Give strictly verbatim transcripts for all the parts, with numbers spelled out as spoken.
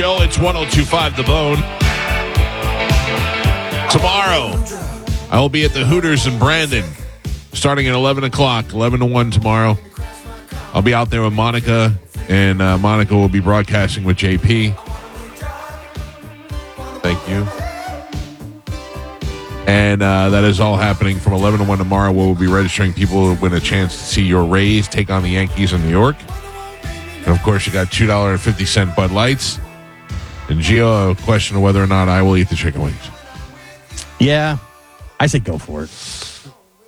Yo, it's one oh two point five The Bone. Tomorrow, I will be at the Hooters in Brandon, starting at eleven o'clock, eleven to one tomorrow. I'll be out there with Monica, and uh, Monica will be broadcasting with J P. Thank you. And uh, that is all happening from eleven to one tomorrow, where we'll be registering people to win a chance to see your Rays take on the Yankees in New York. And, of course, you got two dollars and fifty cents Bud Lights. And Gio, a question of whether or not I will eat the chicken wings. Yeah, I say go for it.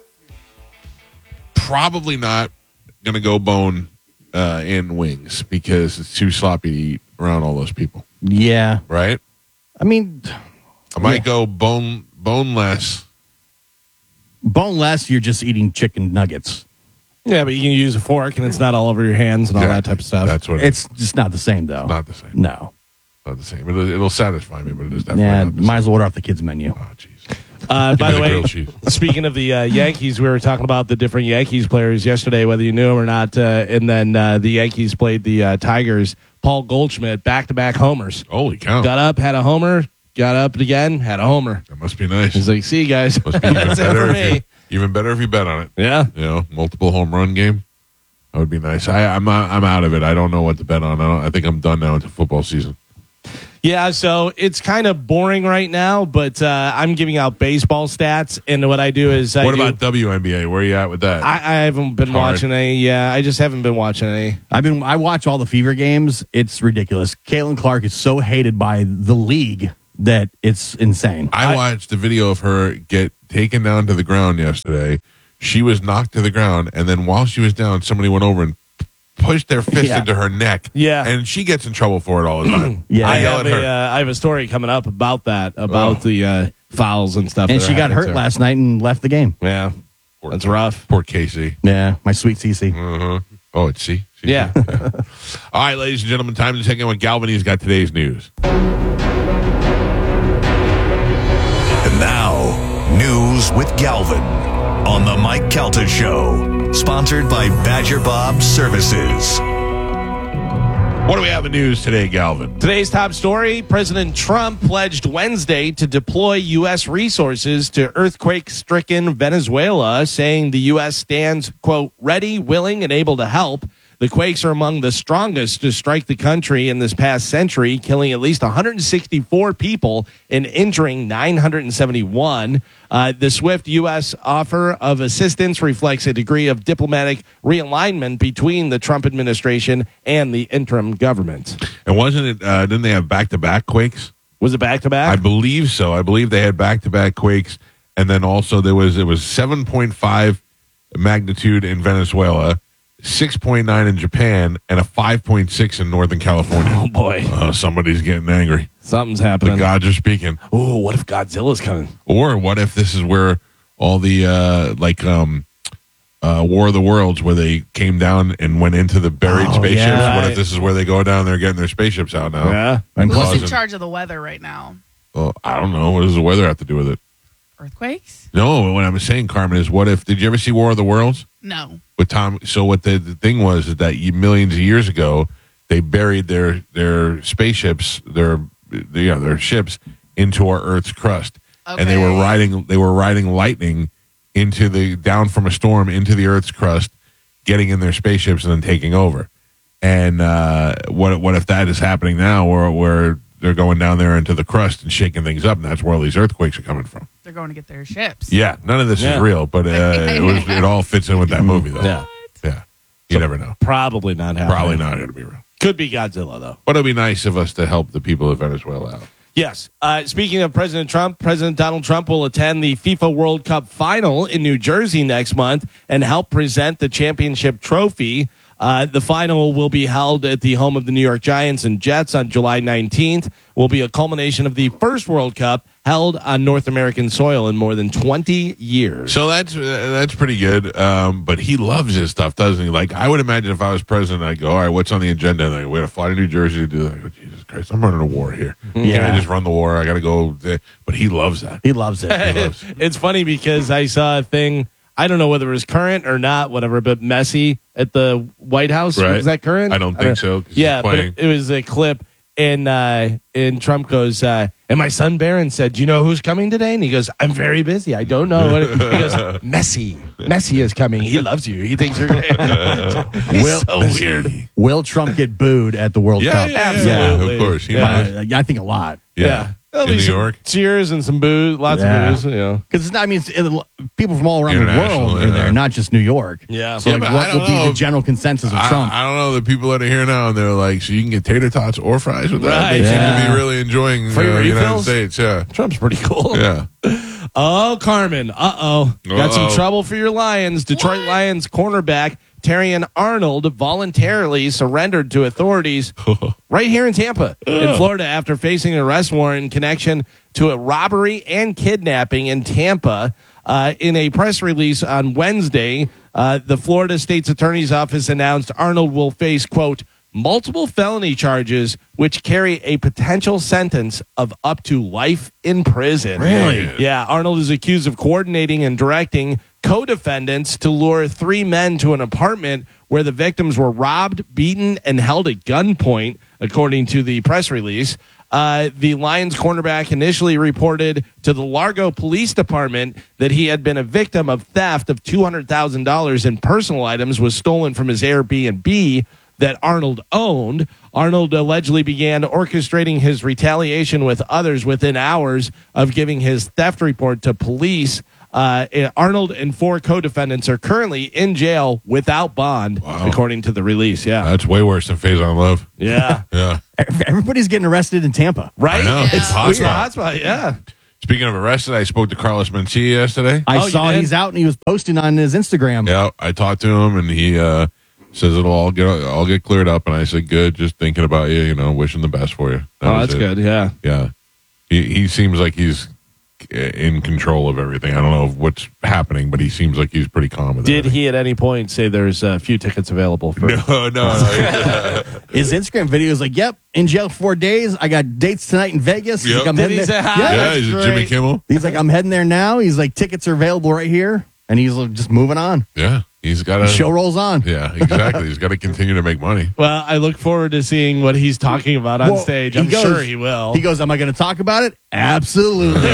Probably not going to go bone uh, in wings because it's too sloppy to eat around all those people. Yeah. Right? I mean, I might yeah. go bone boneless. Boneless, you're just eating chicken nuggets. Yeah, but you can use a fork and it's not all over your hands and all Yeah, that type of stuff. That's what it It's just not the same, though. is. Not the same. No. Not the same. It'll, it'll satisfy me, but it is definitely Yeah, not the might same. as well order off the kids' menu. Oh, jeez. Uh, by me the the way, grilled cheese. speaking of the uh, Yankees, we were talking about the different Yankees players yesterday, whether you knew them or not. Uh, and then uh, the Yankees played the uh, Tigers. Paul Goldschmidt, back-to-back homers. Holy cow. Got up, had a homer. Got up again, had a homer. That must be nice. He's like, see you guys. Must be even That's it better, for if you, me. even better if you bet on it. Yeah. You know, multiple home run game. That would be nice. I, I'm not, I'm out of it. I don't know what to bet on. I, don't, I think I'm done now until football season. Yeah, so it's kind of boring right now, but uh, I'm giving out baseball stats, and what I do is I What do, about W N B A? Where are you at with that? I, I haven't been Hard. watching any. Yeah, I just haven't been watching any. I've been. I watch all the Fever games. It's ridiculous. Caitlin Clark is so hated by the league that it's insane. I watched the video of her get taken down to the ground yesterday. She was knocked to the ground, and then while she was down, somebody went over and pushed their fist Yeah. into her neck. Yeah. And she gets in trouble for it all the time. Yeah. I I yell have, at a, her. uh, I have a story coming up about that, about Oh. the uh, fouls and stuff. And that she are got happening hurt to her. last night and left the game. Yeah, Poor that's Casey. rough. Poor Casey. Yeah, my sweet Cece. Uh-huh. Oh, it's C. C- Yeah. All right, ladies and gentlemen, time to check in with Galvin. He's got today's news. And now, news with Galvin on the Mike Calta Show, sponsored by Badger Bob Services. What do we have in news today, Galvin? Today's top story, President Trump pledged Wednesday to deploy U S resources to earthquake-stricken Venezuela, saying the U S stands, quote, ready, willing, and able to help. The quakes are among the strongest to strike the country in this past century, killing at least one hundred sixty-four people and injuring nine hundred seventy-one. Uh, the swift U S offer of assistance reflects a degree of diplomatic realignment between the Trump administration and the interim government. And wasn't it, uh, didn't they have back-to-back quakes? Was it back-to-back? I believe so. I believe they had back-to-back quakes, and then also there was it was seven point five magnitude in Venezuela, six point nine in Japan, and a five point six in Northern California. Oh, boy. Uh, somebody's getting angry. Something's The happening. gods are speaking. Oh, what if Godzilla's coming? Or what if this is where all the uh, like um, uh, War of the Worlds, where they came down and went into the buried Oh, spaceships? yeah. What if this is where they go down there getting their spaceships out now? Yeah. And Who's plus, in Causing- charge of the weather right now? Well, I don't know. What does the weather have to do with it? Earthquakes? No, what I'm saying, Carmen, is what if? Did you ever see War of the Worlds? No. With Tom, so what the, the thing was is that you- millions of years ago, they buried their their spaceships, their yeah, their ships into our Earth's crust, and they were Okay. riding they were riding lightning into the down from a storm into the Earth's crust, getting in their spaceships and then taking over. And uh, what what if that is happening now, where where they're going down there into the crust and shaking things up, and that's where all these earthquakes are coming from. They're going to get their ships. Yeah, none of this Yeah. is real, but uh, it was it all fits in with that movie, though. Yeah. Yeah, you never know. Probably not happening. Probably not going to be real. Could be Godzilla, though. But it'd be nice of us to help the people of Venezuela out. Yes. Uh, speaking of President Trump, President Donald Trump will attend the FIFA World Cup final in New Jersey next month and help present the championship trophy. Uh, the final will be held at the home of the New York Giants and Jets on July nineteenth. Will be a culmination of the first World Cup held on North American soil in more than twenty years. So that's uh, that's pretty good. Um, but he loves his stuff, doesn't he? Like, I would imagine if I was president, I'd go, all right, what's on the agenda? And I go, we got to fly to New Jersey to do that. I go, Jesus Christ, I'm running a war here. Yeah. Can I just run the war? I got to go. There. But he loves that. he loves it. He loves it. It's funny because I saw a thing. I don't know whether it was current or not, whatever, but Messi at the White House. Right. Was that current? I don't think so, 'cause he's Yeah, but playing. it, it was a clip, And uh, and Trump goes, uh, and my son Barron said, "Do you know who's coming today?" And he goes, "I'm very busy. I don't know." What it-" He goes, "Messi, Messi is coming. He loves you. He thinks you're great." Will, so weird. Will Trump get booed at the World Yeah, Cup? yeah, yeah, Absolutely. of course. He Yeah. might. Uh, I think a lot. Yeah. There'll In be New some York. cheers and some booze, lots Yeah. of booze. You know. Because it's not, I mean, it's, it, people from all around the International, world in yeah. there, not just New York. Yeah. So, Yeah, like, but I what don't will be know the if- general consensus of I, Trump? I don't know. The people that are here now, and they're like, so you can get tater tots or fries with that. Right. They seem Yeah. to be really enjoying Free uh, the United refills? States. Yeah. Trump's pretty cool. Yeah. Oh, Carmen. Uh oh. Got some Uh-oh. trouble for your Lions. Detroit Lions cornerback Terrion Arnold voluntarily surrendered to authorities right here in Tampa, in Florida, after facing an arrest warrant in connection to a robbery and kidnapping in Tampa. Uh, in a press release on Wednesday, uh, the Florida State's Attorney's Office announced Arnold will face, quote, multiple felony charges which carry a potential sentence of up to life in prison. Really? Yeah. Arnold is accused of coordinating and directing co-defendants to lure three men to an apartment where the victims were robbed, beaten, and held at gunpoint, according to the press release. Uh, the Lions cornerback initially reported to the Largo Police Department that he had been a victim of theft of two hundred thousand dollars in personal items was stolen from his Airbnb that Arnold owned. Arnold allegedly began orchestrating his retaliation with others within hours of giving his theft report to police. Uh, Arnold and four co-defendants are currently in jail without bond, Wow. according to the release. Yeah. That's way worse than Phase on Love. Yeah. Yeah. Everybody's getting arrested in Tampa. Right? I know. Yeah. It's hot Weird spot. hotspot, yeah. Speaking of arrested, I spoke to Carlos Mencia yesterday. I Oh, you saw did? he's out and he was posting on his Instagram. Yeah, I talked to him, and he uh, says it'll all get all get cleared up. And I said, "Good, just thinking about you, you know, wishing the best for you." That Oh, was that's it. good. Yeah. Yeah, he he seems like he's in control of everything. I don't know what's happening, but he seems like he's pretty calm with Did everything. he at any point say there's a few tickets available for? No, no, no. His Instagram video is like, yep, in jail for four days. I got dates tonight in Vegas. He's Yep. like, I'm Did heading he there. say hi? Yeah. yeah, that's he's a great. Jimmy Kimmel. He's like, I'm heading there now. He's like, tickets are available right here. And he's like, just moving on. Yeah, he's got The to show rolls on. Yeah, exactly. He's got to continue to make money. Well, I look forward to seeing what he's talking about on Well, stage. he I'm goes- sure he will. He goes, am I going to talk about it? Absolutely.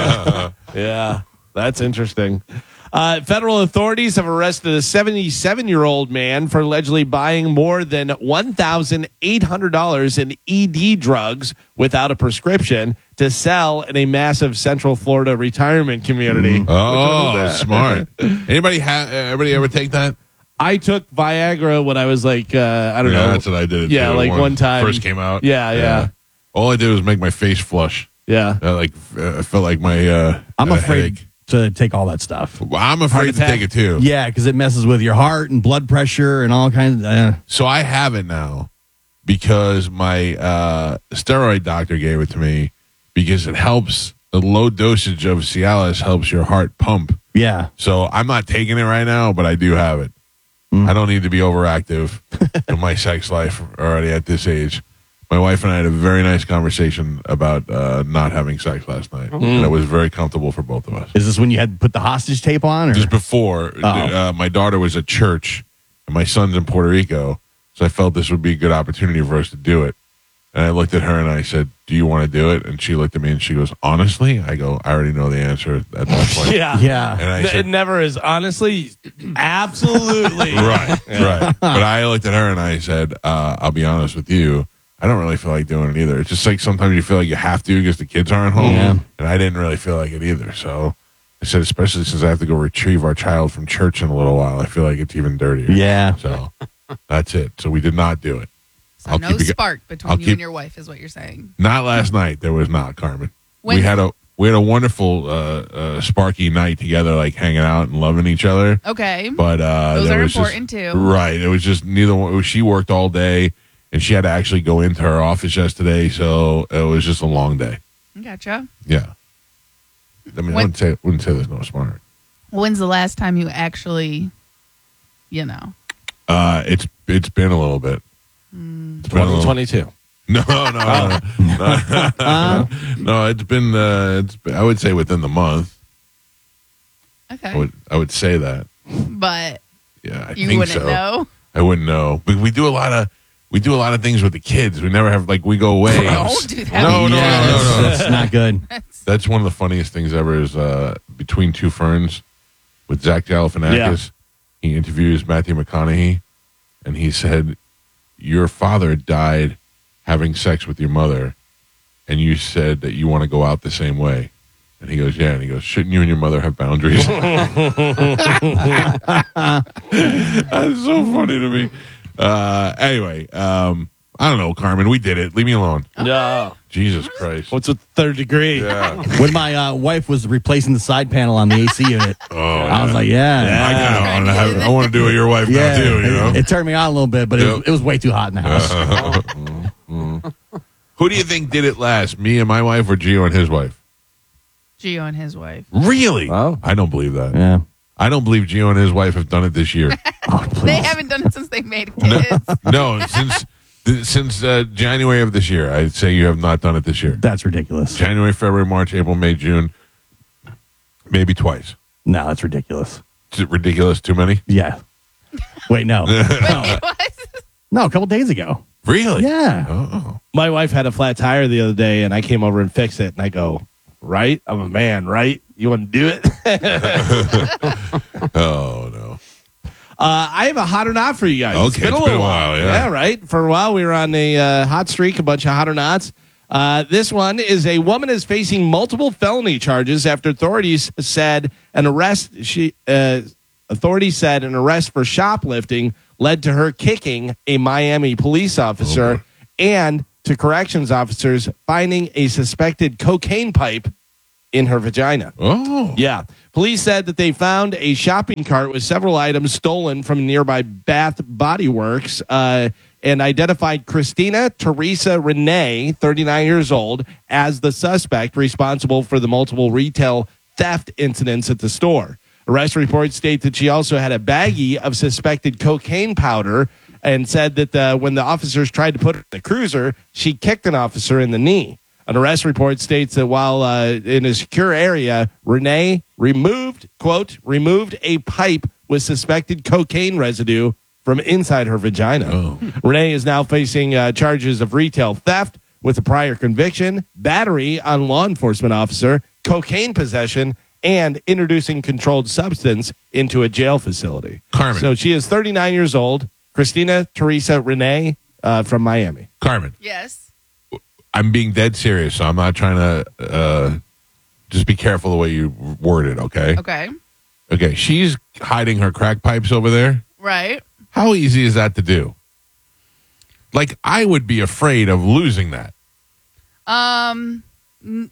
Yeah, that's interesting. Uh, federal authorities have arrested a seventy-seven-year-old man for allegedly buying more than one thousand eight hundred dollars in E D drugs without a prescription to sell in a massive Central Florida retirement community. Oh, smart. Anybody ha- everybody ever take that? I took Viagra when I was like, uh, I don't Yeah, know. that's what I did. Yeah, too. like When one it time. first came out. Yeah, yeah. All I did was make my face flush. Yeah. I like uh, I felt like my. Uh, I'm uh, afraid headache. to take all that stuff. Well, I'm afraid to attack. take it too. Yeah, because it messes with your heart and blood pressure and all kinds of. Uh, So I have it now because my uh, steroid doctor gave it to me because it helps. The low dosage of Cialis helps your heart pump. yeah. So I'm not taking it right now, but I do have it. I don't need to be overactive in my sex life already at this age. My wife and I had a very nice conversation about uh, not having sex last night, and it was very comfortable for both of us. Is this when you had to put the hostage tape on? Or? Just before, Oh. uh, my daughter was at church, and my son's in Puerto Rico, so I felt this would be a good opportunity for us to do it. And I looked at her and I said, "Do you want to do it?" And she looked at me and she goes, "Honestly?" I go, "I already know the answer at that point." Yeah. Yeah. And I N- said, it never is. Honestly, absolutely. right, right. But I looked at her and I said, uh, "I'll be honest with you. I don't really feel like doing it either. It's just like sometimes you feel like you have to because the kids aren't home, Yeah. and I didn't really feel like it either. So I said, especially since I have to go retrieve our child from church in a little while, I feel like it's even dirtier. Yeah. So that's it. So we did not do it. So I'll no keep you- spark between I'll you keep- and your wife is what you're saying. Not last night. There was not, Carmen. When- we had a we had a wonderful uh, uh, sparky night together, like hanging out and loving each other. Okay. But uh, Those there are was just- important, too. Right. It was just neither one. She worked all day, and she had to actually go into her office yesterday, so it was just a long day. Gotcha. Yeah. I mean, I When- wouldn't say wouldn't say there's no smart. When's the last time you actually, you know? Uh, it's it's been a little bit. It's been a twenty little- twenty-two. No, no, no, no, no, no. It's been. Uh, it's. Been, I would say within the month. I Okay. would. I would say that. But Yeah, I you think wouldn't so. know. I wouldn't know. But we do a lot of. we do a lot of things with the kids. We never have like we go away. Don't do that. No, no, Yeah, no, no, no. That's, that's not good. That's one of the funniest things ever. Is uh, Between Two Ferns with Zach Galifianakis. He interviews Matthew McConaughey, and he said, "Your father died having sex with your mother, and you said that you want to go out the same way." And he goes, "Yeah." And he goes, "Shouldn't you and your mother have boundaries?" That's so funny to me. Uh, anyway, um, I don't know, Carmen. We did it. Leave me alone. No. Jesus Christ. What's with third degree? Yeah. When my uh, wife was replacing the side panel on the A C unit, Oh, I was like, yeah. I, kinda wanna have- I want to do what your wife Yeah, now too. You know. it, it turned me on a little bit, but it, was, Yep. it was way too hot in the house. Who do you think did it last? Me and my wife, or Gio and his wife? Gio and his wife. Really? Oh. I don't believe that. Yeah. I don't believe Gio and his wife have done it this year. Oh, please. They haven't done it since they made kids. No, since th- since uh, January of this year. I'd say you have not done it this year. That's ridiculous. January, February, March, April, May, June, maybe twice. No, that's ridiculous. Is it ridiculous? Too many? Yeah. Wait, no. no. Wait, what? No, a couple days ago. Really? Yeah. Oh. My wife had a flat tire the other day, and I came over and fixed it. And I go, right? I'm a man, right? You want to do it? Oh no. Uh, I have a hot or not for you guys. Okay, it's been it's a been little a while, yeah. Yeah, right. For a while, we were on a uh, hot streak, a bunch of hot or nots. Uh, this one is a woman is facing multiple felony charges after authorities said an arrest. She uh, authorities said an arrest for shoplifting led to her kicking a Miami police officer Okay. and to corrections officers finding a suspected cocaine pipe in her vagina. Oh. Yeah. Police said that they found a shopping cart with several items stolen from nearby Bath Body Works uh, and identified Christina Teresa Renee, thirty-nine years old, as the suspect responsible for the multiple retail theft incidents at the store. Arrest reports state that she also had a baggie of suspected cocaine powder and said that uh, when the officers tried to put her in the cruiser, she kicked an officer in the knee. An arrest report states that while uh, in a secure area, Renee removed, quote, removed a pipe with suspected cocaine residue from inside her vagina. Oh. Renee is now facing uh, charges of retail theft with a prior conviction, battery on law enforcement officer, cocaine possession, and introducing controlled substance into a jail facility. Carmen. So she is thirty-nine years old, Christina Teresa Renee uh, from Miami. Carmen, Yes. I'm being dead serious, so I'm not trying to uh, just be careful the way you word it, okay? Okay. Okay, she's hiding her crack pipes over there. Right. How easy is that to do? Like, I would be afraid of losing that. Um, n-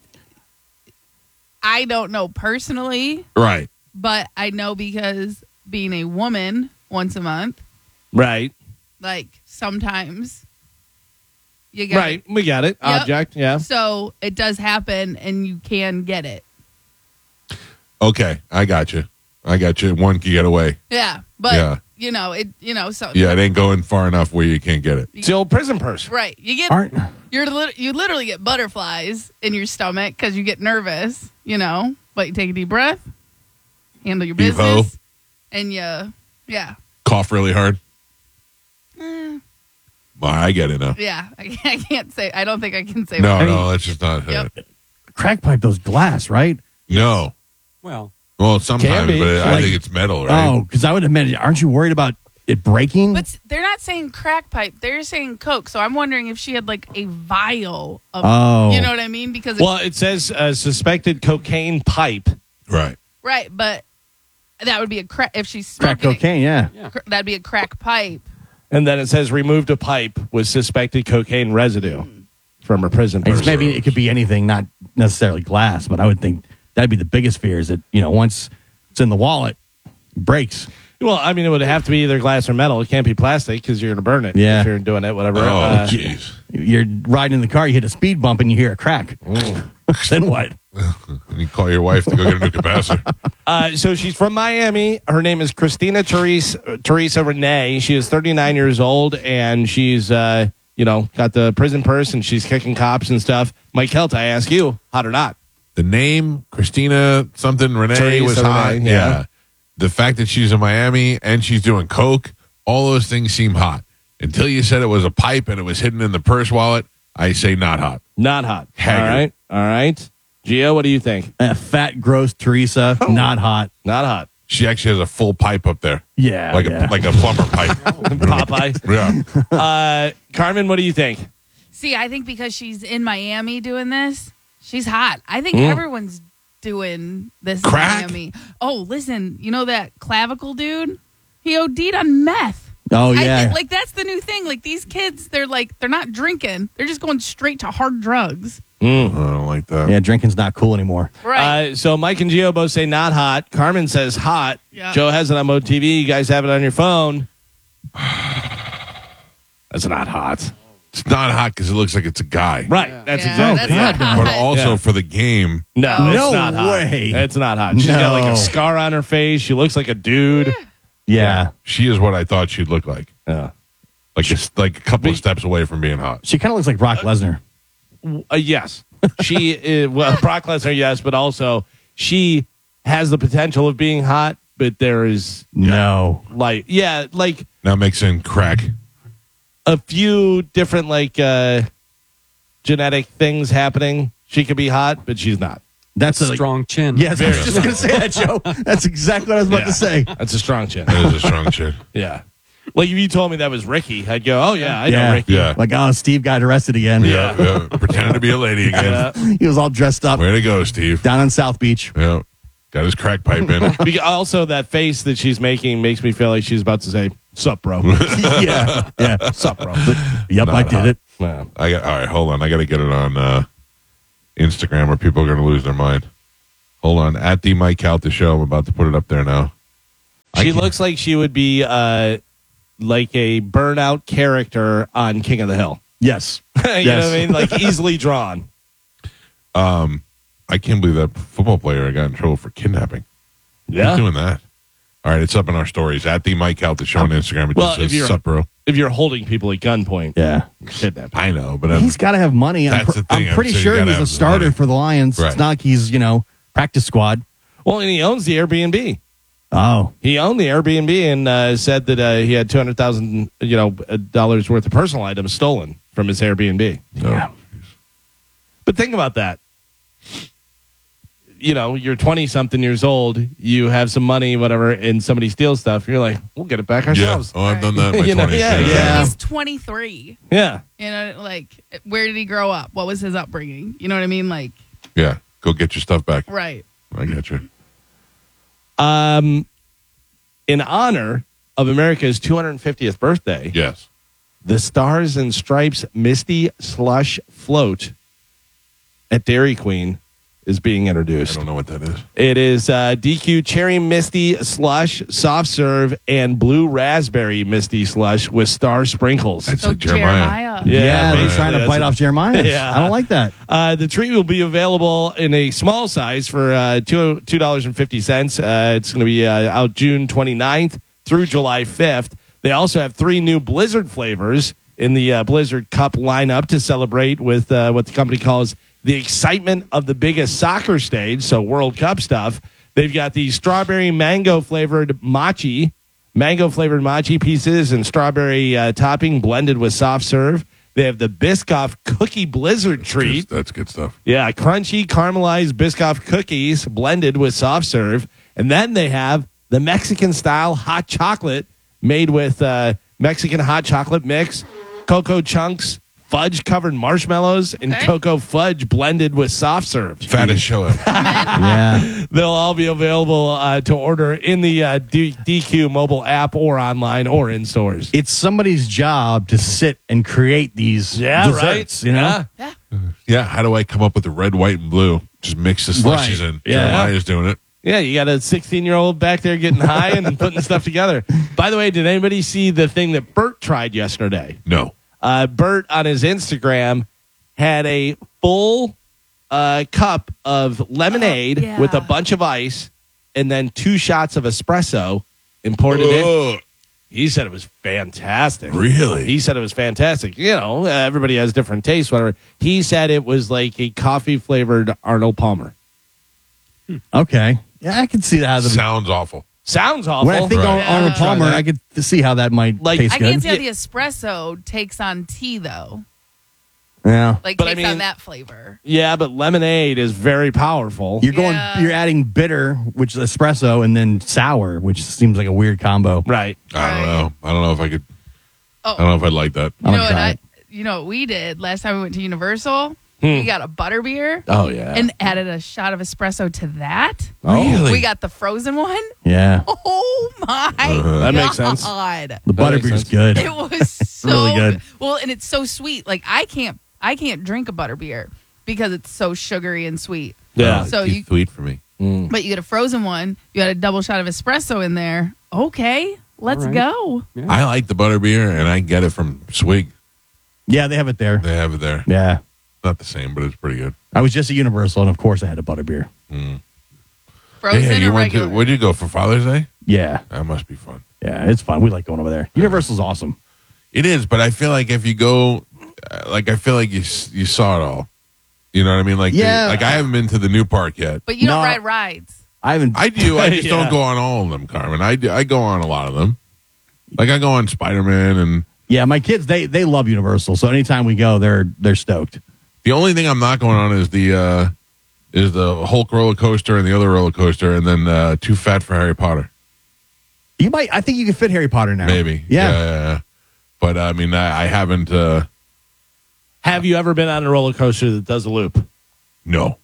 I don't know personally, Right. but I know because being a woman once a month, Right. like sometimes you get Right. We got it. Yep. Object. Yeah. So it does happen, and you can get it. Okay, I got you. I got you. One can get away. Yeah, but Yeah. you know it. You know, so Yeah, it ain't going far enough where you can't get it. It's the old prison purse. right. You get Aren't you're lit- you literally get butterflies in your stomach because you get nervous. You know, but you take a deep breath, handle your Heave ho. business, and you, yeah, Cough really hard. Eh, Well, I get it now. yeah. I, I can't say. I don't think I can say. No, what- no, that's just not Yep. it. crack pipe those glass, right? No. Well, Well, sometimes, be. but I Like- think it's metal, right? Oh, because I would imagine. Aren't you worried about it breaking? But they're not saying crack pipe. They're saying Coke. So I'm wondering if she had like a vial of. Oh. You know what I mean? Because it- Well, it says uh, suspected cocaine pipe. Right. right, but that would be a crack if she's crack smoking it, cocaine, yeah. cr- that'd be a crack pipe. And then it says removed a pipe with suspected cocaine residue from her prison I guess purse. maybe it could be anything, not necessarily glass, but I would think that'd be the biggest fear is that, you know, once it's in the wallet, it breaks. Well, I mean, it would have to be either glass or metal. It can't be plastic because you're going to burn it. Yeah. If you're doing it, whatever. Oh, Uh, jeez. You're riding in the car, you hit a speed bump, and you hear a crack. Then what? You call your wife to go get a new capacitor. Uh, so she's from Miami. Her name is Christina Teresa, Teresa Renee. She is thirty-nine years old, and she's, uh, you know, got the prison purse, and she's kicking cops and stuff. Mike Helt, I ask you, hot or not? The name, Christina something, Renee Teresa was hot. Renee, yeah. yeah. The fact that she's in Miami and she's doing coke, all those things seem hot. Until you said it was a pipe and it was hidden in the purse wallet, I say not hot. Not hot. Haggard. All right. All right. Gio, what do you think? Uh, fat, gross Teresa, not hot. Not hot. She actually has a full pipe up there. Yeah, Like yeah. a like a plumber pipe. Popeye. Yeah. Uh, Carmen, what do you think? See, I think because she's in Miami doing this, she's hot. I think Mm. everyone's doing this Crack? in Miami. Oh, listen, you know that clavicle dude? He OD'd on meth. Oh, I yeah. thi- like that's the new thing. Like these kids, they're like they're not drinking. They're just going straight to hard drugs. I don't like that. yeah, drinking's not cool anymore. Right. Uh, so Mike and Gio both say not hot. Carmen says hot. Yeah. Joe has it on Mo T V. You guys have it on your phone. That's not hot. It's not hot because it looks like it's a guy. Right. That's Yeah, exactly that's it. not But hot. also Yeah. for the game, No, No it's not hot. way. It's not hot. She's got like No. a scar on her face. She looks like a dude. Yeah. she is what I thought she'd look like. Yeah. Like just like a couple of steps away from being hot. She kind of looks like Brock Lesnar. Uh, yes. She is, well, Brock Lesnar, yes, but also she has the potential of being hot, but there is No. like, yeah, like Now mixing crack. a few different like uh, genetic things happening. She could be hot, but she's not. That's a Strong chin. Yes, I was just going to say that, Joe. That's exactly what I was about Yeah. to say. That's a strong chin. That is a strong chin. Yeah. Like if you told me that was Ricky, I'd go, oh, yeah, I know Yeah. Ricky. Yeah. Like, oh, Steve got arrested again. Yeah. yeah. Pretending to be a lady again. Yeah. He was all dressed up Way to go, Steve. down on South Beach. Yeah. Got his crack pipe in. Because also, that face that she's making makes me feel like she's about to say, sup, bro. yeah. Yeah. Sup, bro. Yep, I Not did hot. it. Yeah. I got all right, hold on. I gotta get it on uh, Instagram or people are gonna lose their mind. Hold on. At the Mike Calta show. I'm about to put it up there now. I She can't- looks like she would be uh, like a burnout character on King of the Hill. Yes. you Yes. know what I mean? Like easily drawn. I can't believe that football player got in trouble for kidnapping. Who's doing that? All right, it's up in our stories at the Mike Calta show on Instagram. It Well, just if says you're- sup, bro. If you're holding people at gunpoint, Yeah. kidnapping. I know, but I'm, He's got to have money. I'm, That's pr- the thing. I'm I'm pretty saying you sure gotta he's a have the starter money. for the Lions. Right. It's not like he's, you know, practice squad. Well, and he owns the Airbnb. Oh. He owned the Airbnb and uh, said that uh, he had two hundred thousand, you know, uh, dollars worth of personal items stolen from his Airbnb. Yeah. But think about that. You know, you're twenty something years old, you have some money, whatever, and somebody steals stuff. You're like, we'll get it back yeah. ourselves. Oh, I've done that in my You know, twenties. yeah, too. yeah. He's twenty-three. Yeah. You know, like where did he grow up? What was his upbringing? You know what I mean? Like, Yeah. Go get your stuff back. right. I get you. Um, in honor of America's two hundred fiftieth birthday, Yes. the Stars and Stripes Misty Slush Float at Dairy Queen is being I introduced. don't know what that is. It is uh, D Q Cherry Misty Slush, Soft Serve, and Blue Raspberry Misty Slush with star sprinkles. That's So like Jeremiah. Jeremiah. Yeah, Yeah, they're right. trying to That's bite a- off Jeremiah. Yeah. I don't like that. Uh, the treat will be available in a small size for uh, two two dollars and fifty cents. Uh, it's going to be uh, out June twenty-ninth through July fifth. They also have three new Blizzard flavors in the uh, Blizzard Cup lineup to celebrate with uh, what the company calls the excitement of the biggest soccer stage, so World Cup stuff. They've got the strawberry mango flavored machi, mango flavored machi pieces and strawberry uh, topping blended with soft serve. They have the Biscoff Cookie Blizzard treat. That's good stuff. Yeah, crunchy caramelized Biscoff cookies blended with soft serve. And then they have the Mexican style hot chocolate made with uh, Mexican hot chocolate mix, cocoa chunks, fudge covered marshmallows, and Okay. cocoa fudge blended with soft serve. Fattest show ever. Yeah. They'll all be available uh, to order in the uh, D- DQ mobile app or online or in stores. It's somebody's job to sit and create these desserts, you know? Yeah. Yeah. How do I come up with the red, white, and blue? Just mix the slushies Right. in. Yeah. Jeremiah's doing it. Yeah, you got a sixteen-year-old back there getting high and putting stuff together. By the way, did anybody see the thing that Bert tried yesterday? No. Uh, Bert on his Instagram had a full uh, cup of lemonade Oh, yeah. with a bunch of ice and then two shots of espresso and poured it in. Ugh. He said it was fantastic. Really? He said it was fantastic. You know, uh, everybody has different tastes, whatever. He said it was like a coffee-flavored Arnold Palmer. Okay. Yeah, I can see that. As a, Sounds awful. Sounds awful. When I think Right. on Yeah. Arnold Palmer, I could see how that might Like- taste I good. can't see how the espresso takes on tea though. Yeah. Like But I takes on mean- that flavor. Yeah, but lemonade is very powerful. You're going. Yeah. You're adding bitter, which is espresso, and then sour, which seems like a weird combo. Right. I don't Right. know. I don't know if I could. Oh, I don't know if I'd like that. you I'll know what try I? it. You know what we did last time we went to Universal? We got a butterbeer Oh yeah. and added a shot of espresso to that. Really? We got the frozen one. Yeah, Oh my! That makes sense. God. the That makes butterbeer's sense. good. It was so Really good. Well, and it's so sweet. Like I can't, I can't drink a butterbeer because it's so sugary and sweet. Yeah. So Too you, sweet for me. but you get a frozen one. You had a double shot of espresso in there. Okay, let's All right. go. Yeah. I like the butterbeer, and I get it from Swig. Yeah, they have it there. They have it there. Yeah, Not the same, but it's pretty good. I was just at Universal, and of course, I had a butterbeer. Frozen yeah, you or went regular? to. Where'd you go for Father's Day? Yeah, That must be fun. yeah, it's fun. We like going over there. Universal's awesome. It is, but I feel like if you go, uh, like I feel like you s- you saw it all. You know what I mean? Like, the- Yeah. like I haven't been to the new park yet. But you don't No. ride rides. I haven't. I do. I just Yeah. don't go on all of them, Carmen. I do, I go on a lot of them. Like I go on Spider Man, and yeah, my kids they they love Universal, so anytime we go, they're they're stoked. the only thing I'm not going on is the uh is the Hulk roller coaster and the other roller coaster, and then uh, Too Fat for Harry Potter. You might. I think you can fit Harry Potter now. Maybe. Yeah. yeah, yeah, yeah. But I mean, I, I haven't. Uh, Have you ever been on a roller coaster that does a loop? no.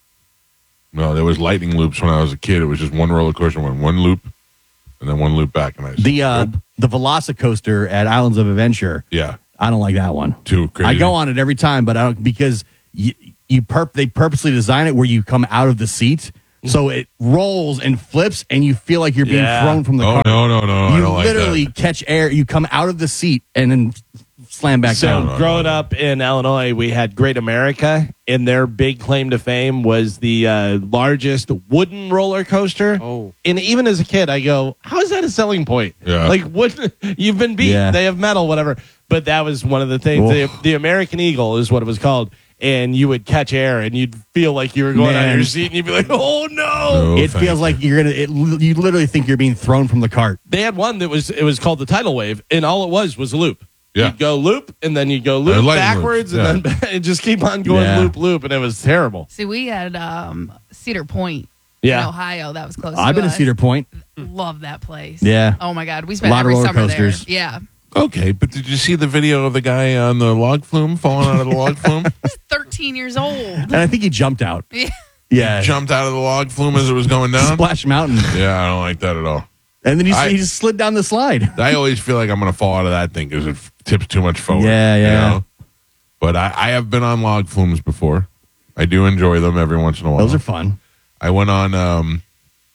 No, there was lightning loops when I was a kid. It was just one roller coaster, went one loop, and then one loop back, and I just, The uh, nope. the Velocicoaster at Islands of Adventure. yeah, I don't like that one. too crazy. I go on it every time, but I don't because you, you perp they purposely design it where you come out of the seat, so it rolls and flips, and you feel like you're being Yeah. thrown from the Oh car. no, no, no! I you don't like literally that. catch air. You come out of the seat and then slam back So down. growing up in Illinois, we had Great America, and their big claim to fame was the uh, largest wooden roller coaster. Oh. And even as a kid, I go, "How is that a selling point? Yeah. Like, what? You've been beat. Yeah. They have metal, whatever." But that was one of the things. The, Oof. the American Eagle is what it was called, and you would catch air, and you'd feel like you were going out of Man. your seat, and you'd be like, "Oh no!" No, It thank feels you. like you're gonna. It, you literally think you're being thrown from the cart. They had one that was it was called the tidal wave, and all it was was a loop. Yeah. You'd go loop, and then you'd go Uh, loop lightning backwards, loops, and then it just keep on going Yeah. loop loop, and it was terrible. See, we had um, Cedar Point Yeah. in Ohio. That was close. I've to been to us. Cedar Point. Love that place. Yeah. Oh my God, we A spent lot of every roller summer coasters. there. Yeah. Okay, but did you see the video of the guy on the log flume falling out of the log flume? He's thirteen years old. And I think he jumped out. Yeah. Yeah. Jumped out of the log flume as it was going down. Splash Mountain. Yeah, I don't like that at all. And then he, I- he just slid down the slide. I always feel like I'm going to fall out of that thing because it f- tips too much forward. Yeah, you yeah. know? But I, I have been on log flumes before. I do enjoy them every once in a while. Those are fun. I went on. Um,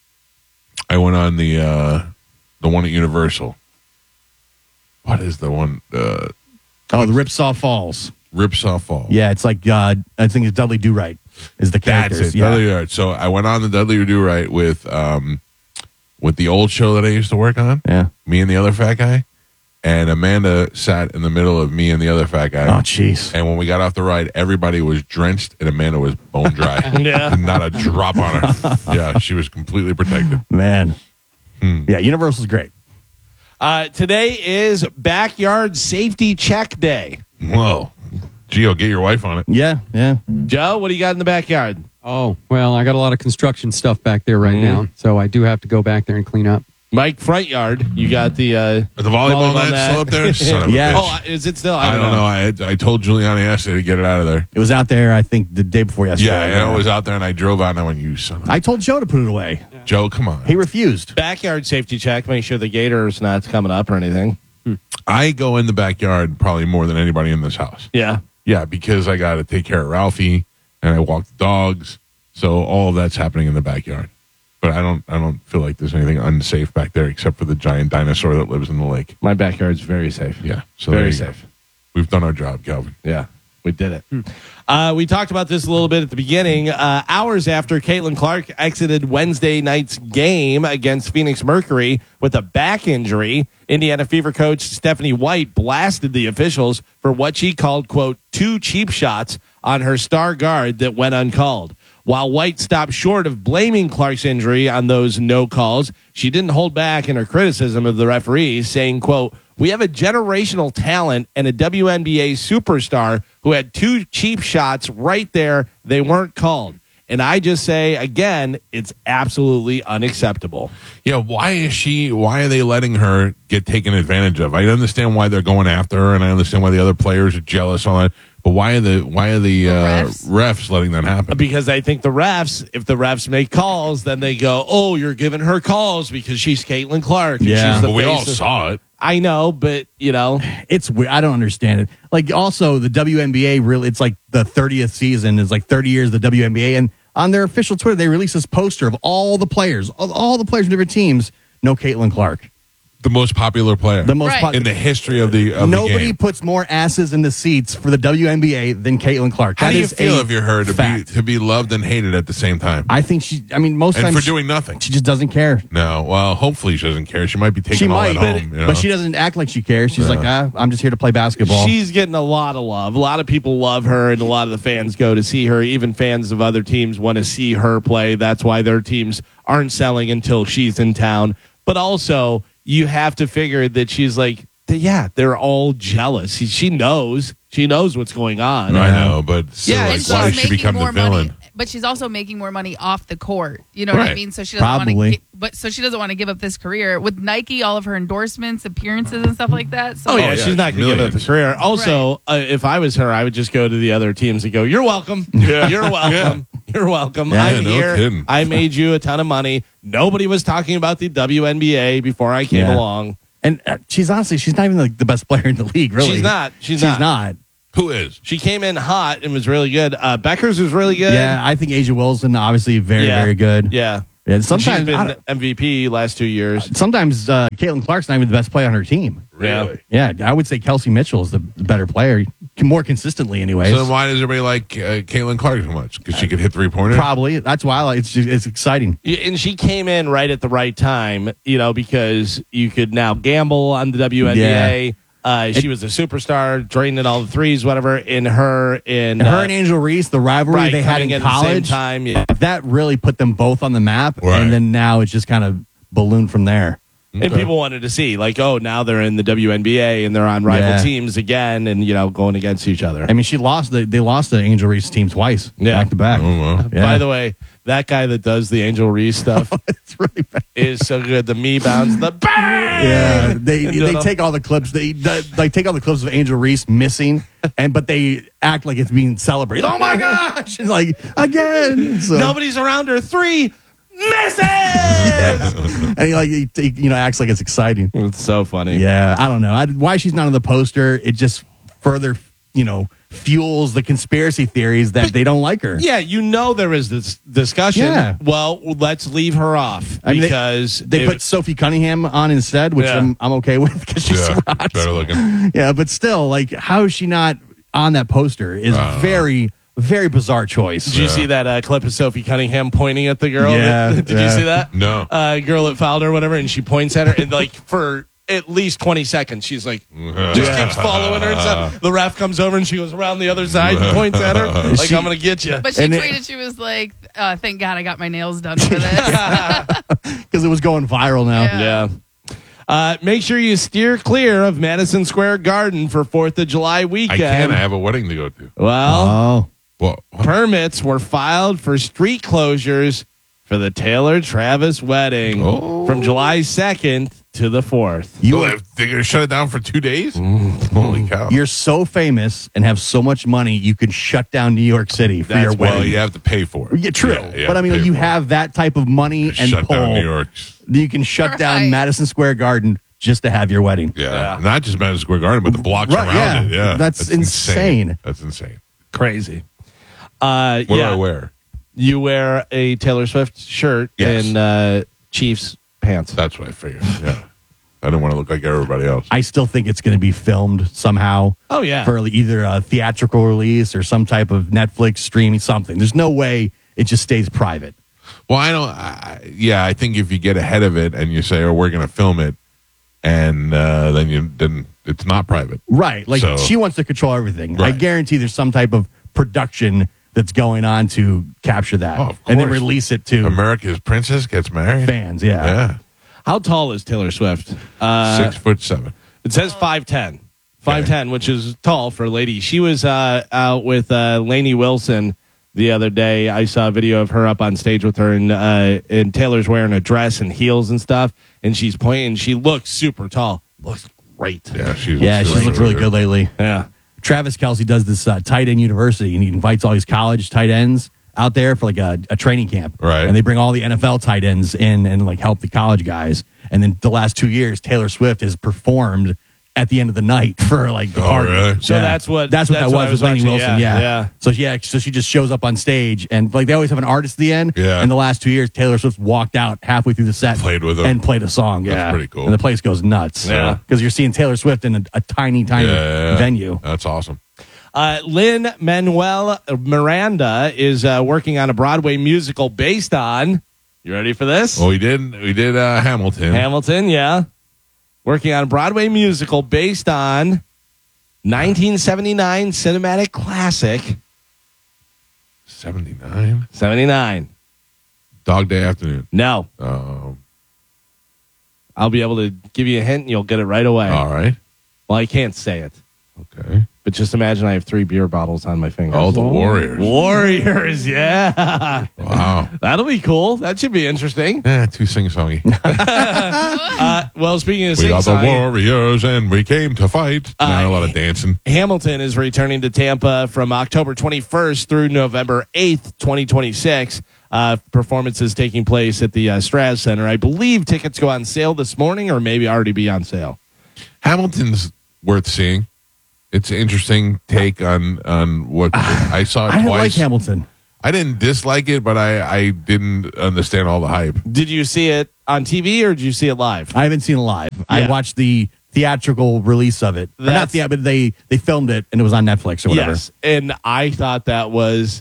I went on the uh, the one at Universal. What is the one? Uh, Oh, the Ripsaw Falls. Ripsaw Falls. Yeah, it's like uh, I think it's Dudley Do Right is the That's characters. it. Yeah. Dudley Do Right. So I went on the Dudley Do Right with um, with the old show that I used to work on. Yeah. Me and the other fat guy, and Amanda sat in the middle of me and the other fat guy. Oh, jeez. And when we got off the ride, everybody was drenched, and Amanda was bone dry. Yeah. Not a drop on her. Yeah, she was completely protected. Man. Hmm. Yeah, Universal's great. Uh, today is Backyard Safety Check Day. Whoa, Gio, get your wife on it. Yeah, yeah. Joe, what do you got in the backyard? Oh, well, I got a lot of construction stuff back there right now, so I do have to go back there and clean up. Mike, front yard. You got the uh, The volleyball, Volleyball net net. still up there? Son of a Yeah. bitch. Oh, is it still? I don't know. I I told Giuliani yesterday to get it out of there. It was out there, I think, the day before yesterday. Yeah, and I was out there, and I drove out, and I went, "You son of a I told Joe to put it away. Joe, come on." He refused. Backyard safety check. Make sure the gator's not coming up or anything. I go in the backyard probably more than anybody in this house. Yeah. Yeah, because I got to take care of Ralphie, and I walk the dogs, so all of that's happening in the backyard. But I don't, I don't feel like there's anything unsafe back there except for the giant dinosaur that lives in the lake. My backyard's very safe. Yeah, so there Very you go. safe. We've done our job, Calvin. Yeah, we did it. Uh, we talked about this a little bit at the beginning. Uh, hours after Caitlin Clark exited Wednesday night's game against Phoenix Mercury with a back injury, Indiana Fever coach Stephanie White blasted the officials for what she called, quote, two cheap shots on her star guard that went uncalled. While White stopped short of blaming Clark's injury on those no calls, she didn't hold back in her criticism of the referees, saying, quote, "We have a generational talent and a W N B A superstar who had two cheap shots right there. They weren't called." And I just say, again, it's absolutely unacceptable. Yeah, why is she? Why are they letting her get taken advantage of? I understand why they're going after her, and I understand why the other players are jealous on it. But why are the why are the, The uh, refs. refs letting that happen? Because I think the refs, if the refs make calls, then they go, "Oh, you're giving her calls because she's Caitlin Clark." And Yeah. she's the Well, we all face of-" saw it. I know, but you know, It's weird. I don't understand it. Like, also, the W N B A really, it's like the thirtieth season is like thirty years of the W N B A. And on their official Twitter, they released this poster of all the players, all, all the players from different teams. No Caitlin Clark. The most popular player The most Right. pop- in the history of the of Nobody the game. puts more asses in the seats for the W N B A than Caitlin Clark. How That do you is feel a if you're her to be fact. to be loved and hated at the same time, I think she, I mean, most and times for doing nothing? she just doesn't care. No, well, hopefully she doesn't care. She might be taking She all might, that but, home. You know? but she doesn't act like she cares. She's like, ah, I'm just here to play basketball. she's getting a lot of love. A lot of people love her, and a lot of the fans go to see her. Even fans of other teams want to see her play. That's why their teams aren't selling until she's in town. But also, you have to figure that she's like, yeah, they're all jealous. She, she knows. She knows what's going on. I know, but still, Yeah, like, And why she's does she making become the more villain? money, but she's also making more money off the court. You know what I Right. mean? So she doesn't want Probably. to. But so she doesn't want to give up this career with Nike. All of her endorsements, appearances, and stuff like that. So Oh, yeah, yeah, she's not going to give up the millions. career. Also, uh, if I was her, I would just go to the other teams and go, "You're welcome. You're welcome. You're welcome. Yeah, I'm no here. kidding. I made you a ton of money. Nobody was talking about the W N B A before I came Yeah. along. And uh, she's honestly, she's not even like the best player in the league, really. She's not. She's She's not. not. Who is? She came in hot and was really good. Uh, Becker's was really good. Yeah, I think Asia Wilson, obviously, very, Yeah. very good. Yeah. And She's sometimes, I been don't- M V P last two years. sometimes uh, Caitlin Clark's not even the best player on her team. Really? Yeah, I would say Kelsey Mitchell is the the better player, more consistently, anyways. So then why does everybody like uh, Caitlin Clark so much? Because she could hit three pointers. Probably. That's why I like, it's just, it's exciting. Yeah, and she came in right at the right time, you know, because you could now gamble on the W N B A. Uh, she was a superstar, draining all the threes, whatever. In her, in Her uh, and Angel Reese, the rivalry right, they had coming in in at the same college, time. Yeah. that really put them both on the map. Right. And then now it's just kind of ballooned from there. And people wanted to see, like, oh, now they're in the W N B A and they're on rival Yeah. teams again, and you know, going against each other. I mean, she lost the they lost the Angel Reese team twice, Yeah. back to back. Oh, well. Yeah. By the way, that guy that does the Angel Reese stuff it's really bad. is so good. The me bounce, the bang. Yeah, they You they know? take all the clips. They they they take all the clips of Angel Reese missing, and but they act like it's being celebrated. Oh my gosh! It's like again. So, Nobody's around her. Three misses. and he like he, he, you know acts like it's exciting. It's so funny. Yeah, I don't know I, why she's not on the poster. It just further you know fuels the conspiracy theories that they don't like her. Yeah, you know there is this discussion. Yeah. Well, let's leave her off I mean, they- because They it- put Sophie Cunningham on instead, which Yeah. I'm, I'm okay with because she's Yeah, hot. better looking. Yeah, but still, like, how is she not on that poster is very, very bizarre choice. Did you see that uh, clip of Sophie Cunningham pointing at the girl? Yeah, Did yeah. you see that? No. Uh, girl that fouled her or whatever, and she points at her, and like for at least twenty seconds, she's like, just keeps following her. And stuff. The ref comes over, and she goes around the other side and points at her, like, She- I'm going to get you. But she And it- tweeted, she was like, uh, "Thank God I got my nails done for this." Because it was going viral now. Yeah. Yeah. Uh, make sure you steer clear of Madison Square Garden for fourth of July I weekend. can't. I have a wedding to go to. Well, Oh, Well, what? permits were filed for street closures for the Taylor Travis wedding Oh. from July second to the fourth. you Well, are, if they're going to shut it down for two days? Mm. Holy cow. you're so famous and have so much money, you could shut down New York City for That's your well, wedding. you have to pay for it. Yeah, true. Yeah, you but I have mean, to like, pay you for it. have that type of money and Shut pull. down New York. You can shut Right. down Madison Square Garden just to have your wedding. Yeah. Yeah. Not just Madison Square Garden, but the blocks Right, around yeah. it. Yeah. That's insane. That's insane. Crazy. Uh, What yeah, do I wear? you wear a Taylor Swift shirt Yes. and uh, Chiefs pants. That's what I figured. Yeah. I didn't want to look like everybody else. I still think it's going to be filmed somehow. Oh, yeah. For either a theatrical release or some type of Netflix streaming something. There's no way it just stays private. Well, I don't. I, yeah, I think if you get ahead of it and you say, "Oh, we're going to film it," and uh, then you then it's not private. Right. Like So- she wants to control everything. I Right. guarantee there's some type of production that's going on to capture that, Oh, of and then course. release it to America's Princess gets married. fans. Yeah. Yeah, How tall is Taylor Swift? Uh, six foot seven. It says five ten. five ten, which is tall for a lady. She was uh, out with uh, Lainey Wilson the other day. I saw a video of her up on stage with her, and, uh, and Taylor's wearing a dress and heels and stuff, and she's pointing. She looks super tall. Looks great. Yeah, she's Yeah, she's looked really good lately. Yeah. Travis Kelce does this uh, tight end university, and he invites all these college tight ends out there for like a, a training camp. Right. And they bring all the N F L tight ends in and like help the college guys. And then the last two years, Taylor Swift has performed at the end of the night for like the Oh, party. really? So that's what- that's what that's that what I was was with Lainey watching, Wilson. yeah, Yeah, yeah. So yeah, so she just shows up on stage, and like they always have an artist at the end. Yeah. And the last two years, Taylor Swift walked out halfway through the set, Played with them. and played a song. That's yeah, pretty cool. And the place goes nuts. Yeah. because you're seeing Taylor Swift in a, a tiny, tiny Yeah, yeah, yeah. venue. That's awesome. Uh, Lin Manuel Miranda is uh, working on a Broadway musical based on. You ready for this? Well, we did. We did uh, Hamilton. Hamilton, yeah. Working on a Broadway musical based on nineteen seventy-nine cinematic classic. seventy-nine. seventy-nine. Dog Day Afternoon. No. Um, I'll be able to give you a hint and you'll get it right away. all right. Well, I can't say it. Okay. But just imagine I have three beer bottles on my fingers. Oh, the Warriors. Warriors, yeah. Wow. That'll be cool. That should be interesting. Eh, too sing-songy. Uh, well, speaking of We are the sing-song, Warriors, and we came to fight. Uh, Not a lot of dancing. Hamilton is returning to Tampa from October twenty-first through November eighth, twenty twenty-six. Uh, performances taking place at the uh, Straz Center. I believe tickets go on sale this morning or maybe already be on sale. Hamilton's worth seeing. It's an interesting take on on what I saw it I didn't like twice. Hamilton. I didn't dislike it, but I, I didn't understand all the hype. Did you see it on T V or did you see it live? I haven't seen it live. I Yeah. watched the theatrical release of it. Or not That's- the, but they they filmed it and it was on Netflix or whatever. Yes, and I thought that was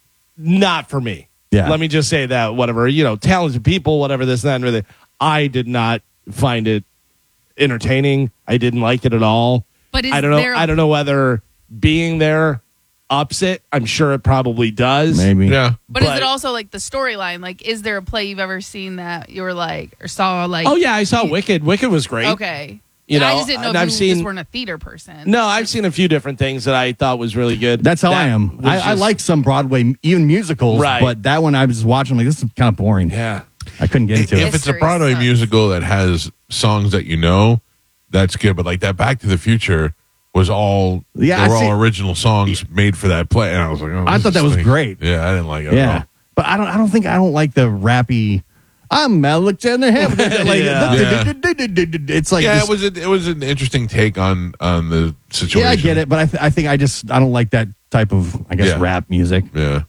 not for me. Yeah. Let me just say that, whatever, you know, talented people, whatever, this, that, and everything. I did not find it entertaining. I didn't like it at all. But is I don't know. there a- I don't know whether being there ups it. I'm sure it probably does. Maybe. Yeah. But, is but- it also like the storyline? Like, is there a play you've ever seen that you were like, or saw like? Oh yeah, I saw Wicked. Wicked was great. Okay. You know, I just didn't know and if I've you seen- just weren't a theater person. No, I've seen a few different things that I thought was really good. That's how That I am. was I, I just- like some Broadway, even musicals, Right. but that one I was watching, like, this is kind of boring. Yeah. I couldn't get into If it. it's a History Broadway sucks. musical that has songs that you know, that's good. But like that Back to the Future was all Yeah, they were I see- all original songs made for that play, and I was like, oh, I this thought that is was stink. great. Yeah, I didn't like it. At Yeah. all. But I don't I don't think I don't like the rappy I'm Alexander Hamilton. Like, Yeah. it's like yeah, this- it was a, it was an interesting take on on the situation. yeah, I get it, but I, th- I think I just I don't like that type of I guess Yeah. rap music. Yeah,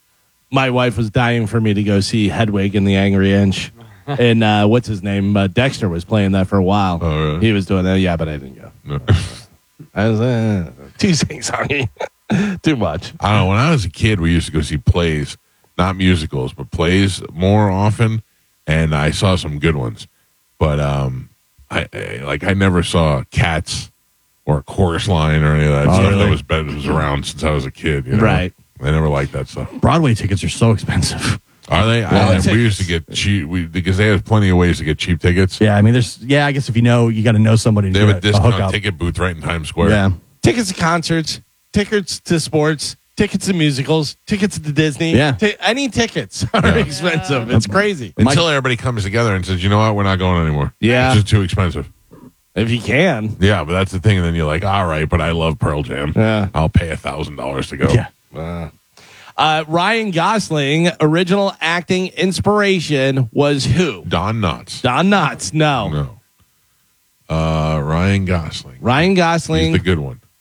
My wife was dying for me to go see Hedwig and the Angry Inch. And uh, what's his name? Uh, Dexter was playing that for a while. Oh, really? He was doing that. Yeah, but I didn't go. no. I was uh, too sing-songy. Too much. I don't know. When I was a kid, we used to go see plays, not musicals, but plays more often, and I saw some good ones. But um, I, I like I never saw Cats or Chorus Line or any of that Oh, stuff really? that was that was around since I was a kid. You know? Right. I never liked that stuff. Broadway tickets are so expensive. Are they? Broadway I, we tickets. used to get cheap we, because they have plenty of ways to get cheap tickets. Yeah, I mean there's yeah, I guess if you know you got to know somebody to They do have a it, discount hookup. ticket booth right in Times Square. Yeah. Tickets to concerts, tickets to sports, tickets to musicals, tickets to Disney. Yeah. Ti- any tickets are Yeah. expensive. It's crazy. Until everybody comes together and says, you know what, we're not going anymore. Yeah. It's just too expensive. If you can. Yeah, but that's the thing. And then you're like, all right, but I love Pearl Jam. Yeah. I'll pay a thousand dollars to go. Yeah. Uh, uh, Ryan Gosling, original acting inspiration was who? Don Knotts. Don Knotts. No. No. Uh, Ryan Gosling. Ryan He's Gosling, the good one.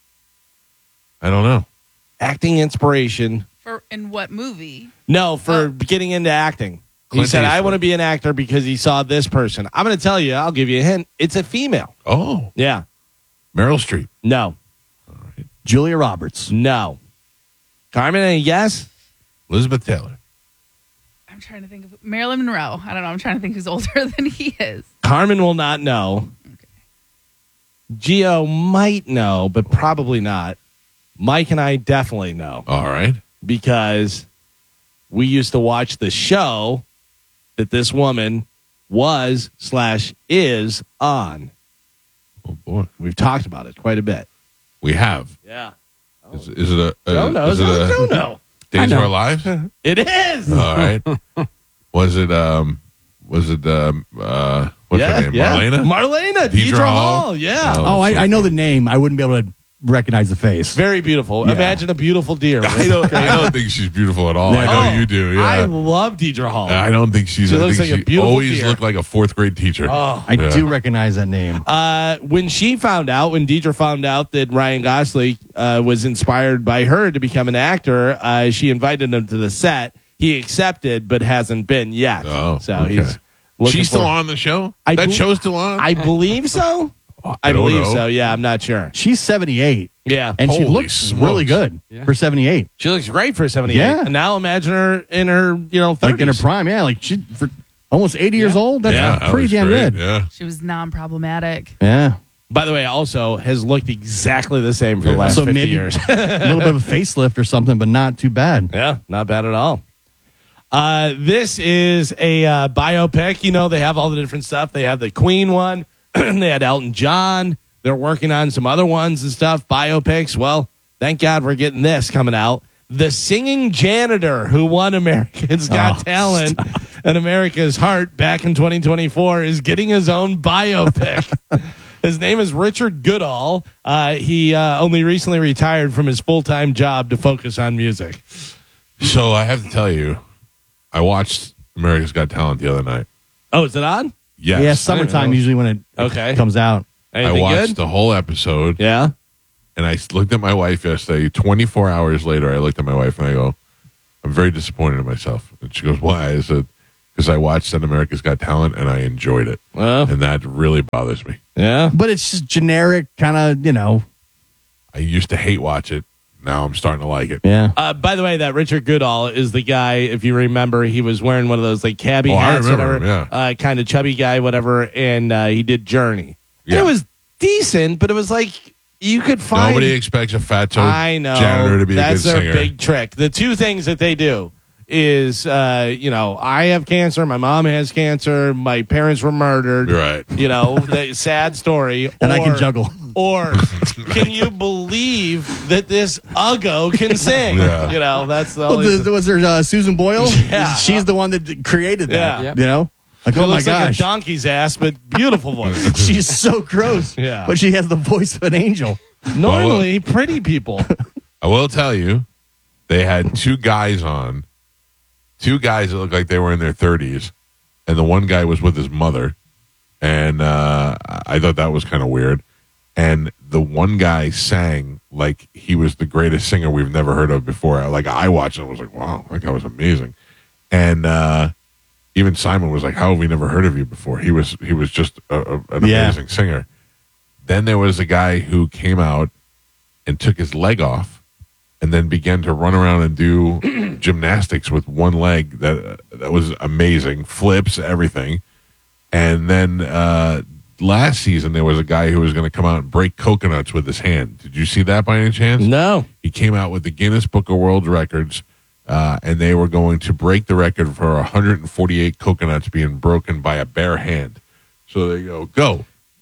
I don't know. acting inspiration. For in what movie? No, for Oh. getting into acting. He Clint said, I Eastwood. want to be an actor because he saw this person. I'm going to tell you, I'll give you a hint. It's a female. Oh, Yeah. Meryl Streep. No. Julia Roberts. No. Carmen, any guess? Elizabeth Taylor. I'm trying to think of Marilyn Monroe. I don't know. I'm trying to think who's older than he is. Carmen will not know. Gio might know, but probably not. Mike and I definitely know. All right. because we used to watch the show that this woman was slash is on. Oh boy, We've talked about it quite a bit. we have. Yeah. Is, is it a? a No, no, is it no, a no, no. Days of Our Lives? It is. All right. Was it? Um. Was it? Um. Uh. What's yeah, her name? yeah. Marlena. Marlena. Deidre Deidre Hall? Hall. Yeah. Oh. Oh, I, I know the name. I wouldn't be able to recognize the face. Very beautiful. Yeah. Imagine a beautiful deer. I don't. I don't think she's beautiful at all. I know Oh, you do. Yeah. I love Deidre Hall. I don't think she's. She I looks think like a she beautiful always deer. looked like a fourth grade teacher. Oh. I Yeah. do recognize that name. Uh, when she found out, when Deidre found out that Ryan Gosling uh, was inspired by her to become an actor, uh, she invited him to the set. He accepted, but hasn't been yet. Oh, so okay. he's looking She's still for- on the show. I that bel- show's still on. I believe so. I I don't believe know. so. Yeah, I'm not sure. She's seventy-eight, Yeah, and she Holy looks smokes. really good Yeah. for seventy-eight. she looks great for seventy-eight. Yeah. And now imagine her in her, you know, thirties. Like in her prime, yeah. Like she for almost eighty years old. That's yeah, that pretty was damn great. good. Yeah. She was non-problematic. Yeah. By the way, also has looked exactly the same for the Yeah. last So fifty maybe years. a little bit of a facelift or something, but not too bad. Yeah, not bad at all. Uh, this is a uh, biopic. You know, they have all the different stuff. They have the Queen one. They had Elton John. They're working on some other ones and stuff, biopics. Well, thank God we're getting this coming out. The singing janitor who won America's Got Oh, Talent and America's Heart back in twenty twenty-four is getting his own biopic. His name is Richard Goodall. Uh, he uh, only recently retired from his full-time job to focus on music. So I have to tell you, I watched America's Got Talent the other night. Oh, is it on? Yes. Yeah, summertime know. usually when it Okay. comes out. I Anything watched good? the whole episode, Yeah. and I looked at my wife yesterday. twenty-four hours later, I looked at my wife and I go, I'm very disappointed in myself. And she goes, why? I said, because I watched that America's Got Talent and I enjoyed it. Well, And that really bothers me. yeah. But it's just generic, kind of, you know. I used to hate watch it. Now I'm starting to like it. Yeah. Uh, by the way, that Richard Goodall is the guy. If you remember, he was wearing one of those like cabbie Oh, I hats, remember whatever. him, yeah. Uh, kind of chubby guy, whatever. And uh, he did Journey. Yeah. And it was decent, but it was like you could find. Nobody expects a fatso I know janitor to be that's a good their singer. big trick. The two things that they do is, uh, you know, I have cancer, my mom has cancer, my parents were murdered. You're right. You know, the sad story. And I can Or- juggle. Or can you believe that this Uggo can sing? Yeah. You know, that's the Well, only. the, was there uh, Susan Boyle? Yeah. She's the one that d- created that. Yeah. You know? Like, it oh my looks like a gosh. donkey's ass, but beautiful voice. She's so gross. Yeah. But she has the voice of an angel. Normally, pretty people. I will tell you, they had two guys on, two guys that looked like they were in their thirties, and the one guy was with his mother, and uh, I thought that was kind of weird. And the one guy sang like he was the greatest singer we've never heard of before. Like I watched it, and was like, wow, that guy was amazing. And uh, even Simon was like, how have we never heard of you before? He was he was just a, a, an Yeah. amazing singer. Then there was a guy who came out and took his leg off and then began to run around and do gymnastics with one leg. That that was amazing. Flips, everything. And then uh, last season, there was a guy who was going to come out and break coconuts with his hand. Did you see that by any chance? No. He came out with the Guinness Book of World Records, uh, and they were going to break the record for one hundred forty-eight coconuts being broken by a bare hand. So they go, go,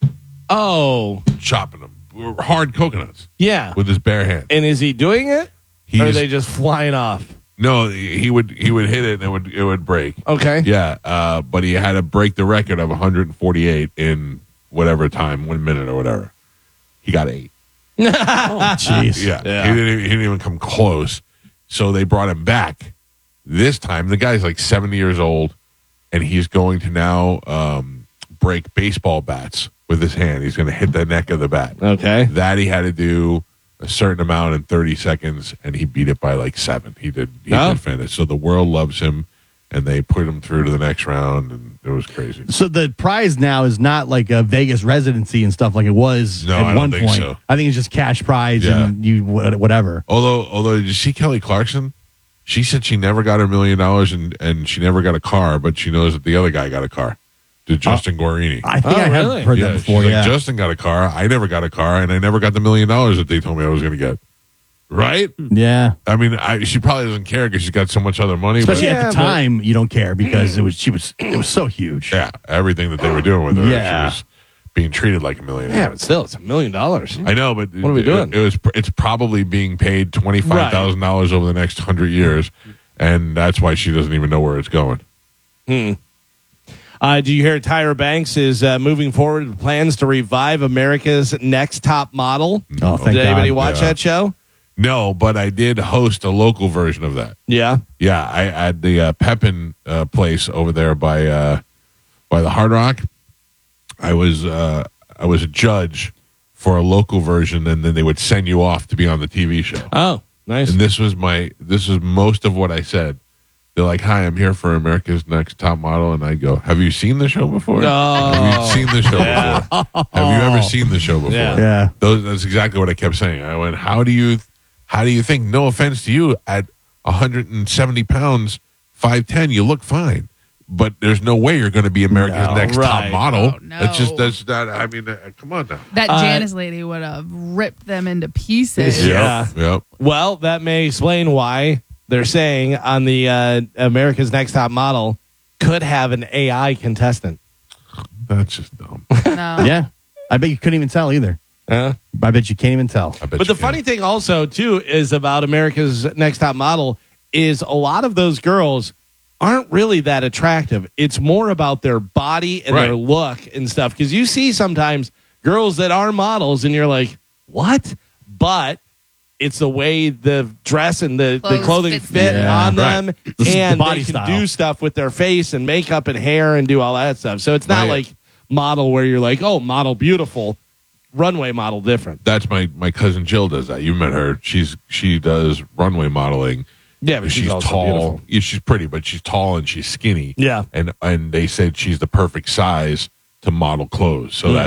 Oh, chopping them. Hard coconuts yeah. with his bare hand. And is he doing it? He or are just- they just flying off? No, he would he would hit it and it would it would break. Okay. Yeah, uh, but he had to break the record of one hundred forty-eight in whatever time, one minute or whatever. He got eight. Jeez. Yeah, Yeah. He, didn't, he didn't even come close. So they brought him back. This time, the guy's like seventy years old, and he's going to now um, break baseball bats with his hand. He's going to hit the neck of the bat. Okay. That he had to do a certain amount in thirty seconds, and he beat it by like seven. He did. He Oh. did finish. So the world loves him, and they put him through to the next round, and it was crazy. So the prize now is not like a Vegas residency and stuff like it was No, at I don't one think point. so. I think it's just cash prize Yeah. and you wha- whatever. Although, although, did you see Kelly Clarkson? She said she never got her million dollars, and and she never got a car, but she knows that the other guy got a car. Did Justin Guarini? I think Oh, I really? have heard yeah, that before. she's like, Yeah. Justin got a car. I never got a car, and I never got the million dollars that they told me I was going to get. right? Yeah. I mean, I, she probably doesn't care because she's got so much other money. Especially but, Yeah, at the but- time, you don't care because it was she was it was so huge. yeah, everything that they were doing with her, Yeah. she was being treated like a millionaire. Yeah, but still, it's a million dollars. I know, but What are we it, doing? It, was. It's probably being paid twenty five thousand dollars over the next hundred years, and that's why she doesn't even know where it's going. Uh, do you hear Tyra Banks is uh, moving forward with plans to revive America's Next Top Model? Oh, thank Did anybody God. watch Yeah. that show? No, but I did host a local version of that. Yeah. Yeah, I at the uh, Pepin uh, place over there by uh, by the Hard Rock. I was uh, I was a judge for a local version, and then they would send you off to be on the T V show. Oh, nice. And this was my this was most of what I said. They're like, "Hi, I'm here for America's Next Top Model," and I go, "Have you seen the show before? No. Have you seen the show before? Have you ever seen the show before?" Yeah. Yeah. Those, that's exactly what I kept saying. I went, "How do you, how do you think? No offense to you, at one hundred seventy pounds, five ten, you look fine, but there's no way you're going to be America's No. Next Right. Top Model. Oh, no. That's just that's not. I mean, uh, come on now. That Uh, Janice lady would have ripped them into pieces. Yeah. Yep. Yep. Well, that may explain why they're saying on the uh, America's Next Top Model could have an A I contestant. That's just dumb. No. Yeah. I bet you couldn't even tell either. Uh, I bet you can't even tell. I bet but you the can. funny thing also, too, is about America's Next Top Model is a lot of those girls aren't really that attractive. It's more about their body and their Right. look and stuff. Because you see sometimes girls that are models and you're like, what? But it's the way the dress and the, the Clothes clothing fits fit them. on Yeah. them. The s- the And body they can style. do stuff with their face and makeup and hair and do all that stuff. So it's not Right. like model where you're like, oh, model beautiful. Runway model different. That's my my cousin Jill does that. You met her. She's she does runway modeling. Yeah, but she's, she's also tall. beautiful. Yeah, she's pretty, but she's tall and she's skinny. Yeah. and and they said she's the perfect size to model clothes. So Mm. that